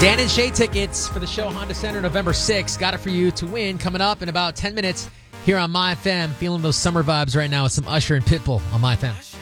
Dan and Shay tickets for the show Honda Center November 6th. Got it for you to win coming up in about 10 minutes here on My FM. Feeling those summer vibes right now with some Usher and Pitbull on My FM.